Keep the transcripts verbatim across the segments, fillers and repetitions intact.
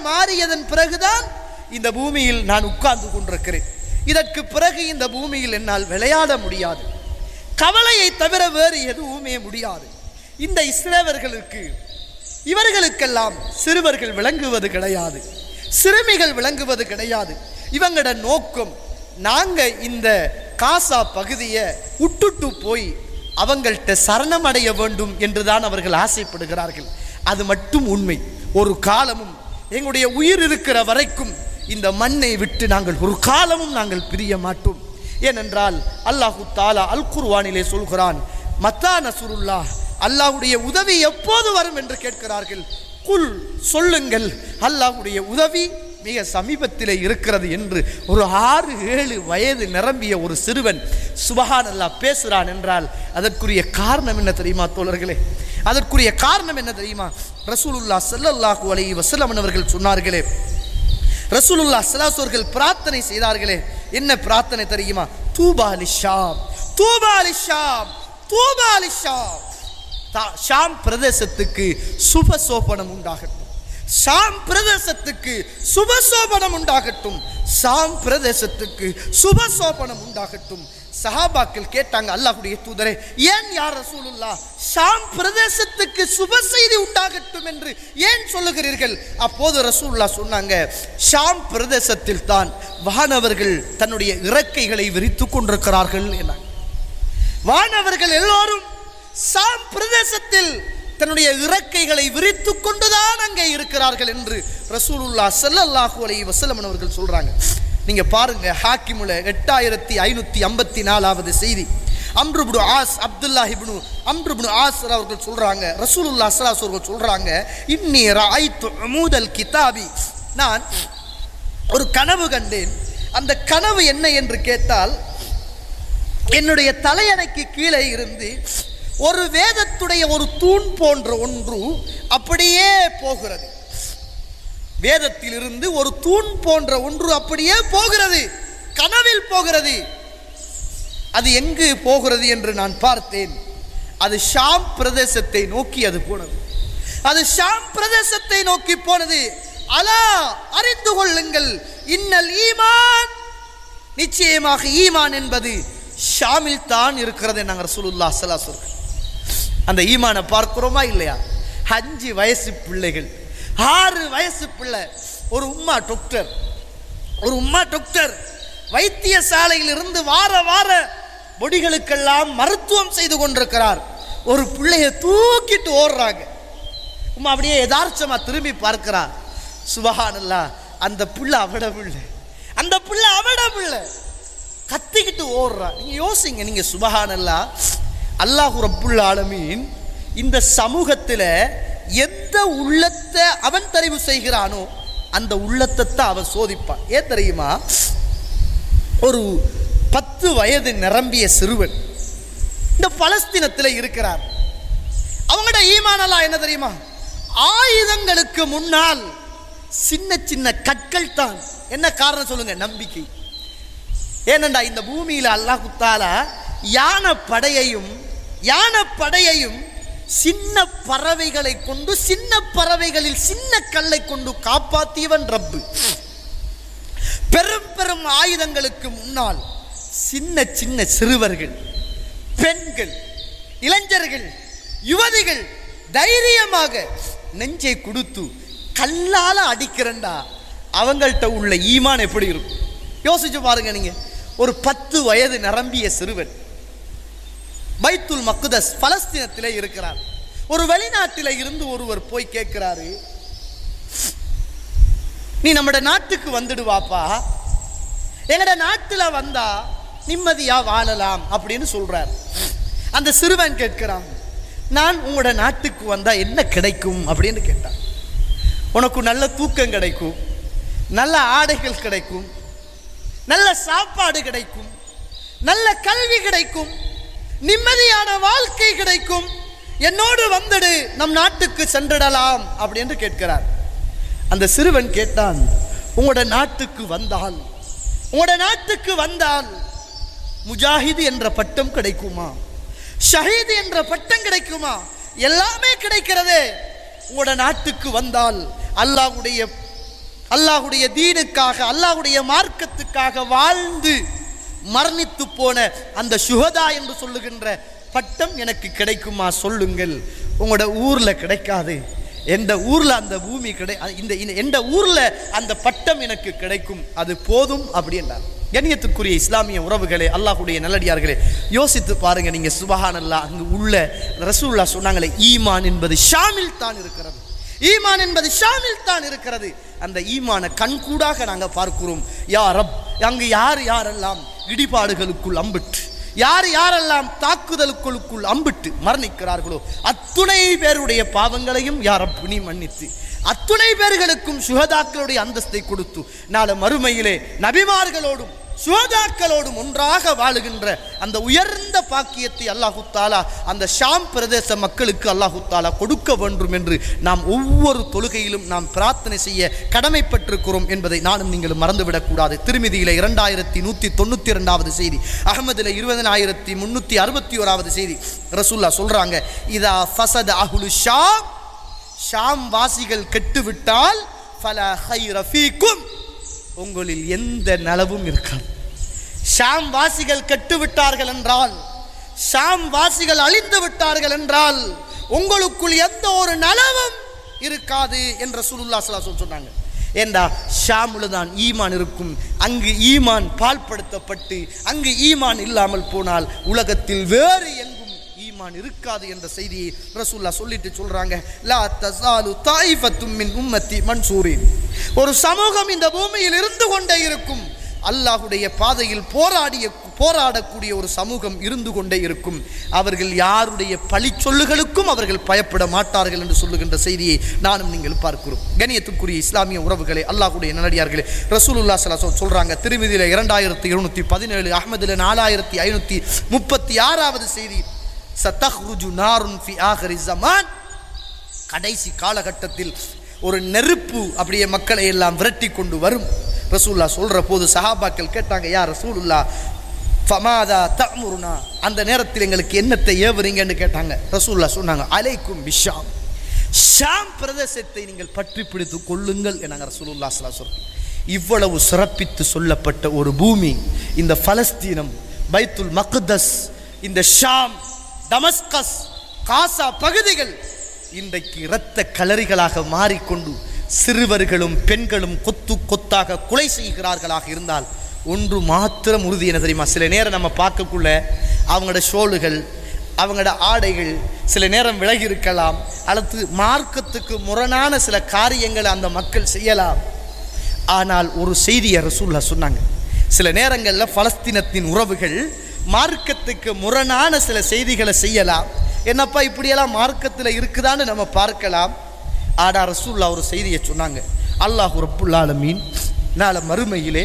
மாறியதன் பிறகுதான் இந்த பூமியில் நான் உட்கார்ந்து கொண்டிருக்கிறேன். இதற்கு பிறகு இந்த பூமியில் என்னால் விளையாட முடியாது. கவலையை தவிர வேறு எதுவுமே முடியாது. இந்த இஸ்ரவேலர்களுக்கு இவர்களுக்கெல்லாம் சிறுவர்கள் விளங்குவது கிடையாது, சிறுமிகள் விளங்குவது கிடையாது. இவங்களோட நோக்கம் நாங்க இந்த காசா பகுதியை விட்டுட்டு போய் அவங்கள்ட்ட சரணமடைய வேண்டும் என்றுதான் அவர்கள் ஆசைப்படுகிறார்கள். அது மட்டும் உண்மை. ஒரு காலமும் எங்களுடைய உயிர் இருக்கிற வரைக்கும் இந்த மண்ணை விட்டு நாங்கள் ஒரு காலமும் நாங்கள் பிரிய மாட்டோம். ஏனென்றால் அல்லாஹு தாலா அல் குர்ஆனிலே சொல்கிறான், மத்தா நஸ்ருல்லாஹ், அல்லாஹ்வுடைய உதவி எப்போது வரும் என்று கேட்கிறார்கள். குல், சொல்லுங்கள், அல்லாஹ்வுடைய உதவி மிக சமீபத்திலே இருக்கிறது என்று ஒரு ஆறு ஏழு வயது நிரம்பிய ஒரு சிறுவன் சுபஹான் அல்லாஹ் பேசுகிறான் என்றால் அதற்குரிய காரணம் என்ன தெரியுமா தோழர்களே? அதற்குரிய காரணம் என்ன தெரியுமா? ரசூலுல்லாஹ் ஸல்லல்லாஹு அலைஹி வஸல்லம் அவர்கள் சொன்னார்களே, ரசூலுல்லாஹ் ஸல்லல்லாஹு அவர்கள் பிரார்த்தனை செய்தார்களே, என்ன பிரார்த்தனை தெரியுமா? தூபா லிஷாம், தூபா லிஷாம், தூபா லிஷாம். ஷாம் பிரதேசத்துக்கு சுபசோபனம் உண்டாகட்டும், ஷாம் பிரதேசத்துக்கு சுபசோபனம் உண்டாகட்டும், ஷாம் பிரதேசத்துக்கு சுபசோபனம் உண்டாகட்டும். சஹாபாக்கள் கேட்டாங்க, அல்லாஹ்வுடைய தூதரே, ஏன் யா ரசூலுல்லாஹ் ஷாம் பிரதேசத்துக்கு சுப செய்தி உண்டாகட்டும் என்று ஏன் சொல்லுகிறீர்கள்? அப்போது ரசூலுல்லாஹ் சொன்னாங்க, ஷாம் பிரதேசத்தில் தான் வானவர்கள் தன்னுடைய இறக்கைகளை விரித்துக் கொண்டிருக்கிறார்கள் என. வானவர்கள் எல்லோரும் ஷாம் பிரதேசத்தில் தன்னுடைய இறக்கைகளை விரித்துக் கொண்டுதான் அங்கே இருக்கிறார்கள் என்று ரசூலுல்லாஹ் ஸல்லல்லாஹு அலைஹி வஸல்லம் அவர்கள் சொல்றாங்க. நீங்க பாருங்க, ஹாக்கிமுல எட்டாயிரத்தி ஐநூத்தி ஐம்பத்தி நாலாவது செய்தி. அம்ரு இப்னு ஆஸ், அப்துல்லாஹ் இப்னு அம்ரு இப்னு ஆஸ் அவர்கள் சொல்றாங்க, ரசூலுல்லாஹ் ஸல்லல்லாஹு அலைஹி வஸல்லம் சொல்றாங்க, இன்னி ரஅய்து உமூதல் கிதாபி, நான் ஒரு கனவு கண்டேன். அந்த கனவு என்ன என்று கேட்டால், என்னுடைய தலையணைக்கு கீழே இருந்து ஒரு வேதத்துடைய ஒரு தூண் போன்ற ஒன்று அப்படியே போகிறது. வேதத்தில் இருந்து ஒரு தூண் போன்ற ஒன்று அப்படியே போகிறது, கனவில் போகிறது. அது எங்கு போகிறது என்று நான் பார்த்தேன். அது ஷாம் பிரதேசத்தை நோக்கி அது போனது. அது ஷாம் பிரதேசத்தை நோக்கி போனது. அலா, அறிந்து கொள்ளுங்கள், இன்னல் ஈமான், நிச்சயமாக ஈமான் என்பது ஷாமில் தான் இருக்கிறது நாங்கள் ரசூலுல்லாஹ் ஸல்லல்லாஹு அலைஹி வஸல்லம். அந்த ஈமானை பார்க்கிறோமா இல்லையா? அஞ்சு வயசு பிள்ளைகள், ஆறு வயசு பிள்ளை, ஒரு உம்மா டாக்டர், ஒரு உம்மா டாக்டர் வைத்தியசாலையில் இருந்து வார வார பொடிகளுக்கெல்லாம் மருத்துவம் செய்து கொண்டிருக்கிறார். ஒரு பிள்ளைய தூக்கிட்டு ஓடுறாங்க. உம்மா அப்படியே யதார்த்தமா திரும்பி பார்க்கிறார். சுபஹானல்லாஹ், அந்த பிள்ளை அவட பிள்ளை, அந்த பிள்ளை அவட பிள்ளை, கத்திக்கிட்டு ஓடுறா. நீங்க யோசிங்க, நீங்க சுபஹானல்லாஹ், அல்லாஹு ரப்புல் ஆலமீன் இந்த சமூகத்தில் எந்த உள்ளத்தை அவன் தெரிவு செய்கிறானோ அந்த உள்ளத்தை தான் அவன் சோதிப்பான். ஏன் தெரியுமா? ஒரு பத்து வயது நிரம்பிய சிறுவன் இந்த பலஸ்தீனத்தில் இருக்கிறார். அவங்களோட ஈமானெல்லாம் என்ன தெரியுமா? ஆயுதங்களுக்கு முன்னால் சின்ன சின்ன கற்கள் தான். என்ன காரணம் சொல்லுங்க? நம்பிக்கை. ஏனண்டா இந்த பூமியில் அல்லாஹ் தஆலா யானை படையையும் யானை படையையும் சின்ன பறவைகளை கொண்டு, சின்ன பறவைகளில் சின்ன கல்லை கொண்டு காப்பாற்றியவன் ரப்பு. பெரும் பெரும் ஆயுதங்களுக்கு முன்னால் சின்ன சின்ன சிறுவர்கள், பெண்கள், இளைஞர்கள், யுவதிகள் தைரியமாக நெஞ்சை கொடுத்து கல்லால அடிக்கிறண்டா அவங்கள்ட்ட உள்ள ஈமான் எப்படி இருக்கும்? யோசிச்சு பாருங்க. நீங்க ஒரு பத்து வயது நிரம்பிய சிறுவன் பைத்துல் மக்தஸ் பலஸ்தீனத்திலே இருக்கிறார். ஒரு வெளிநாட்டில இருந்து ஒருவர் போய் கேட்கிறாரு, நீ நம்ம நாட்டுக்கு வந்துடுவாப்பா, எங்கட நாட்டுல வந்தா நிம்மதியா வாழலாம் அப்படின்னு சொல்றார். அந்த சிறுவன் கேட்கிறான், நான் உங்களோட நாட்டுக்கு வந்தா என்ன கிடைக்கும் அப்படின்னு கேட்டான். உனக்கு நல்ல தூக்கம் கிடைக்கும், நல்ல ஆடைகள் கிடைக்கும், நல்ல சாப்பாடு கிடைக்கும், நல்ல கல்வி கிடைக்கும், நிம்மதியான வாழ்க்கை கிடைக்கும், என்னோடு வந்துடு, நம் நாட்டுக்கு சென்றிடலாம் அப்படின்னு கேட்கிறார். அந்த சிறுவன் கேட்டான், உங்களோட நாட்டுக்கு வந்தால் உங்களோட நாட்டுக்கு வந்தால் முஜாஹிது என்ற பட்டம் கிடைக்குமா? ஷஹீது என்ற பட்டம் கிடைக்குமா? எல்லாமே கிடைக்கிறதே. உங்களோட நாட்டுக்கு வந்தால் அல்லாஹ்வுடைய அல்லாஹ்வுடைய தீனுக்காக அல்லாஹ்வுடைய மார்க்கத்துக்காக வாழ்ந்து மரணித்து போன அந்த சுஹதா என்று சொல்லுகின்ற பட்டம் எனக்கு கிடைக்குமா சொல்லுங்கள். உங்களோட ஊர்ல கிடைக்காது, எந்த ஊர்ல அந்த பூமி கிடை இந்த எந்த ஊர்ல அந்த பட்டம் எனக்கு கிடைக்கும், அது போதும் அப்படி என்றார். கண்ணியத்துக்குரிய இஸ்லாமிய உறவுகளே, அல்லாஹ்வுடைய நல்லடியார்களே, யோசித்து பாருங்க. நீங்க சுபஹானல்லாஹ், அங்கு உள்ள ரசூலுல்லாஹ் சொன்னாங்களே, ஈமான் என்பது ஷாமில் தான் இருக்கிறது, ஈமான் என்பது ஷாமில் தான் இருக்கிறது. அந்த ஈமான கண்கூடாக நாங்கள் பார்க்கிறோம். யா ரப், அங்கு யார் யாரெல்லாம் இடிபாடுகளுக்குள் அம்பிட்டு, யார் யாரெல்லாம் தாக்குதலுக்குள்ளுக்குள் அம்பிட்டு மரணிக்கிறார்களோ அத்துணை பேருடைய பாவங்களையும் யா ரப் நீ மன்னித்து அத்துணை பேர்களுக்கும் சுஹதாக்களுடைய அந்தஸ்தை கொடுத்து நாளை மறுமையிலே நபிமார்களோடும் சுஹதாக்களோடும் ஒன்றாக வாழுகின்ற அந்த உயர்ந்த பாக்கியத்தை அல்லாஹு தாலா அந்த ஷாம் பிரதேச மக்களுக்கு அல்லாஹு தாலா கொடுக்க வேண்டும் என்று நாம் ஒவ்வொரு தொழுகையிலும் நாம் பிரார்த்தனை செய்ய கடமைப்பட்டிருக்கிறோம் என்பதை நானும் நீங்களும் மறந்துவிடக்கூடாது. திருமிதியில இரண்டாயிரத்தி நூற்றி தொண்ணூற்றி இரண்டாவது செய்தி, அகமதுல இருபதனாயிரத்தி முன்னூற்றி அறுபத்தி ஓராவது செய்தி, ரசூல்லா சொல்றாங்க, இதா ஃபஸத அஹ்லு ஷாம், ஷாம் வாசிகள் கெட்டுவிட்டால் ஃபலா கைர ஃபீக்கும், உங்களில் எந்த நலவும் இருக்காது. ஷாம் வாசிகள் கெட்டுவிட்டார்கள் என்றால், ஷாம் வாசிகள் அழிந்து விட்டார்கள் என்றால் உங்களுக்குள் எந்த ஒரு நலவும் இருக்காது என்று ரசூலுல்லாஹி ஸல்லல்லாஹு அலைஹி வஸல்லம் சொன்னாங்க. ஏண்டா ஷாமுல தான் ஈமான் இருக்கும். அங்கு ஈமான் பால்படுத்தப்பட்டு அங்கு ஈமான் இல்லாமல் போனால் உலகத்தில் வேறு எங்கும் ஈமான் இருக்காது என்ற செய்தியை ரசூலுல்லாஹ் சொல்லிட்டு சொல்றாங்க. லா தஸாலு தாயிஃபத்தும் மின் உம்மத்தி மன்சூரின், ஒரு சமூகம் இந்த பூமியில் இருந்து கொண்டே இருக்கும், அல்லாஹ்வுடைய பாதையில் போராடிய போராடக்கூடிய ஒரு சமூகம் இருந்து கொண்டே இருக்கும். அவர்கள் யாருடைய பழி சொல்லுகளுக்கும் அவர்கள் பயப்பட மாட்டார்கள் என்று சொல்லுகின்ற செய்தியை நானும் நீங்கள் பார்க்கிறோம். கண்ணியத்துக்குரிய இஸ்லாமிய உறவுகளே, அல்லாஹ்வுடைய நல்லடியார்களே, ரசூலுல்லாஹி ஸல்லல்லாஹு அலைஹி வஸல்லம் சொல்றாங்க. திருமிதியில இரண்டாயிரத்தி இருநூற்றி பதினேழு, அஹ்மதுல நாலாயிரத்தி ஐநூற்றி முப்பத்தி ஆறாவது செய்தி, சதஹ்ருஜு நாருன் ஃபி ஆகிரி ஸமான், கடைசி காலகட்டத்தில் ஒரு நெருப்பு அப்படியே மக்களை எல்லாம் விரட்டி கொண்டு வரும். ரசூலுல்லாஹ் சொல்ற போது சஹாபாக்கள் கேட்டாங்க, யா ரசூலுல்லாஹ் ஃபமாதா தஅமுருனா, அந்த நேரத்தில் எங்களுக்கு என்னத்தை ஏவுறீங்கன்னு கேட்டாங்க. ரசூலுல்லாஹ் சொன்னாங்க, அலைக்கும் பிஷாம், ஷாம் பிரதேசத்தை நீங்கள் பற்றி பிடித்து கொள்ளுங்கள் என்னாங்க ரசூலுல்லாஹ் ஸல்லல்லாஹு அலைஹி வஸல்லம். இவ்வளவு சிறப்பித்து சொல்லப்பட்ட ஒரு பூமி இந்த பலஸ்தீனம், பைத்துல் மக்தஸ், இந்த ஷாம், டமஸ்கஸ், காசா பகுதிகள் இன்றைக்கு இரத்த கலரிகளாக மாறிக்கொண்டு சிறுவர்களும் பெண்களும் கொத்து கொத்தாக கொலை செய்கிறார்களாக இருந்தால் ஒன்று மாத்திரம் உறுதி என்ன தெரியுமா? சில நேரம் நம்ம பார்க்கக்குள்ள அவங்களோட ஷோல்கள், அவங்களோட ஆடைகள் சில நேரம் விலகி இருக்கலாம், அல்லது மார்க்கத்துக்கு முரணான சில காரியங்களை அந்த மக்கள் செய்யலாம். ஆனால் ஒரு செய்தியை ரசூலுல்லாஹ் சொன்னாங்க, சில நேரங்களில் பலஸ்தீனத்தின் உறவுகள் மார்க்கத்துக்கு முரணான சில செய்திகளை செய்யலாம். என்னப்பா இப்படியெல்லாம் மார்க்கத்தில் இருக்குதான்னு நம்ம பார்க்கலாம். ஆடா ரசூலுல்லாஹ் ஒரு செய்தியை சொன்னாங்க, அல்லாஹு ரப்புல் ஆலமீன் நாளை மறுமையிலே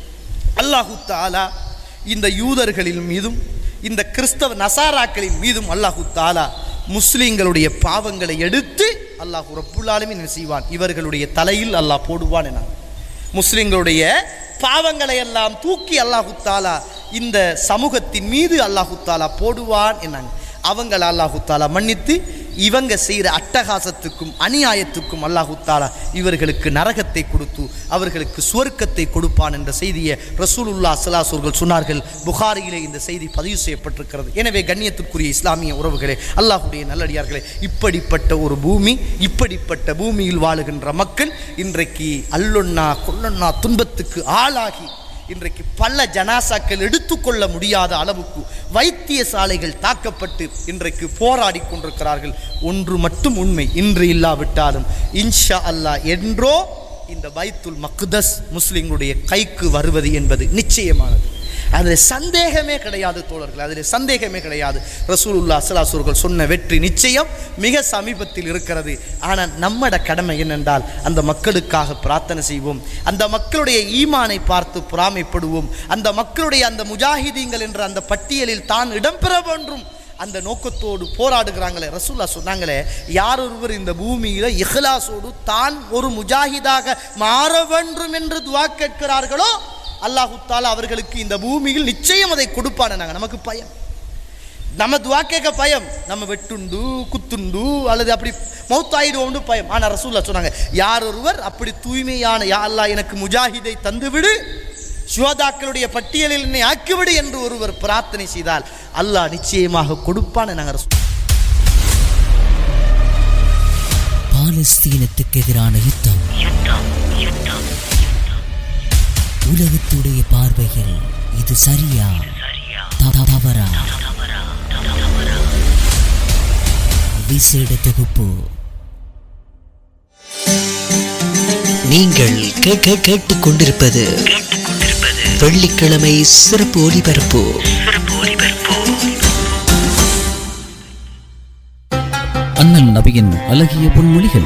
அல்லாஹு தஆலா இந்த யூதர்களின் மீதும் இந்த கிறிஸ்தவ நசாராக்களின் மீதும் அல்லாஹு தஆலா முஸ்லிம்களுடைய பாவங்களை எடுத்து அல்லாஹு ரப்புல் ஆலமீன் என்ன செய்வான், இவர்களுடைய தலையில் அல்லாஹ் போடுவான் என. முஸ்லிம்களுடைய பாவங்களை எல்லாம் தூக்கி அல்லாஹு தஆலா இந்த சமூகத்தின் மீது அல்லாஹு தஆலா போடுவான் என்னாங்க. அவங்களை அல்லாஹு தஆலா மன்னித்து இவங்க செய்கிற அட்டகாசத்துக்கும் அநியாயத்துக்கும் அல்லாஹு தஆலா இவர்களுக்கு நரகத்தை கொடுத்து அவர்களுக்கு சுவர்க்கத்தை கொடுப்பான் என்ற செய்தியை ரசூலுல்லாஹி ஸல்லல்லாஹு அலைஹி வஸல்லம் சொன்னார்கள். புகாரியிலே இந்த செய்தி பதிவு செய்யப்பட்டிருக்கிறது. எனவே கண்ணியத்துக்குரிய இஸ்லாமிய உறவுகளே, அல்லாஹ்வுடைய நல்லடியார்களே, இப்படிப்பட்ட ஒரு பூமி, இப்படிப்பட்ட பூமியில் வாழுகின்ற மக்கள் இன்றைக்கு அல்லொன்னா கொல்லொன்னா துன்பத்துக்கு ஆளாகி இன்றைக்கு பல ஜனாசாக்கள் எடுத்துக்கொள்ள முடியாத அளவுக்கு வைத்தியசாலைகள் தாக்கப்பட்டு இன்றைக்கு போராடி கொண்டிருக்கிறார்கள். ஒன்று மட்டும் உண்மை, இன்று இல்லாவிட்டாலும் இன்ஷா அல்லாஹ் என்றோ இந்த பைத்துல் மக்தஸ் முஸ்லிம்களுடைய கைக்கு வருவது என்பது நிச்சயமானது. அதில் சந்தேகமே கிடையாது தோழர்கள், அதில் சந்தேகமே கிடையாது. ரசூலுல்லாஹி ஸல்லல்லாஹு அலைஹி வஸல்லம் சொன்ன வெற்றி நிச்சயம் மிக சமீபத்தில் இருக்கிறது. ஆனால் நம்மட கடமை என்னென்றால் அந்த மக்களுக்காக பிரார்த்தனை செய்வோம், அந்த மக்களுடைய ஈமானை பார்த்து பொறாமைப்படுவோம், அந்த மக்களுடைய அந்த முஜாஹிதீன்கள் என்ற அந்த பட்டியலில் தான் இடம்பெற வேண்டும் அந்த நோக்கத்தோடு போராடுகிறாங்களே. ரசூலுல்லாஹ் சொன்னாங்களே, யார் ஒருவர் இந்த பூமியில இஹ்லாஸோடு தான் ஒரு முஜாஹிதாக மாற வேண்டும் என்று துஆ கேட்கிறார்களோ அல்லாஹு தஆலா அவர்களுக்கு இந்த பூமியில் நிச்சயம் அதை கொடுப்பான. நமக்கு பயம், நம்ம துவா கேட்க பயம், நம்ம வெட்டுண்டு குத்துண்டு அல்லது அப்படி மௌத்தாயிடுவோம்னு பயம். ஆனால் ரசூலுல்லாஹ் சொன்னாங்க, யார் ஒருவர் அப்படி தூய்மையான யா அல்லாஹ் எனக்கு முஜாஹிதை தந்துவிடு, ஷுஹதாக்களுடைய பட்டியலில் என்னை ஆக்கிவிடு என்று ஒருவர் பிரார்த்தனை செய்தால் அல்லாஹ் நிச்சயமாக கொடுப்பான். நாங்கள் பாலஸ்தீனத்துக்கு எதிரான யுத்தம் உலகத்துடைய பார்வையில் இது சரியா தவறா? விசேட தொகுப்பு. நீங்கள் கேட்டுக் கொண்டிருப்பது வெள்ளிக்கிழமை சிறப்பு ஒலிபரப்பு. அண்ணல் நபியின் அழகிய பொன்மொழிகள்.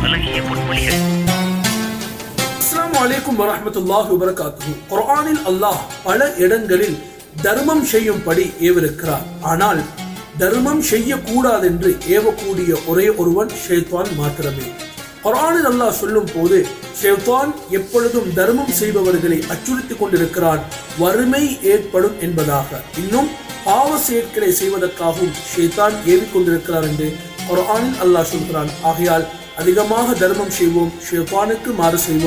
அஸ்ஸலாமு அலைக்கும் வரஹ்மத்துல்லாஹி வபரகாத்துஹு. குர்ஆனில் அல்லாஹ் பல இடங்களில் தர்மம் செய்யும்படி ஏவிருக்கிறார். ஆனால் தர்மம் செய்யக்கூடாது என்று ஏவக்கூடிய ஒரே ஒருவன் ஷைத்தான் மாத்திரமே. குர்ஆனில் அல்லாஹ் சொல்லும் போது ஷைத்தான் எப்பொழுதும் தர்மம் செய்பவர்களை அச்சுறுத்திக் கொண்டிருக்கிறான், வறுமை ஏற்படும் என்பதாக. இன்னும் பாவ செயற்களை செய்வதற்காகவும் ஷைத்தான் ஏவிக் கொண்டிருக்கிறார் என்று குர்ஆனில் அல்லாஹ் சொல்கிறான். ஆகையால் அதிகமாக தர்மம் செய்வோம், ஷைத்தானுக்கு மாறு செய்வோம்.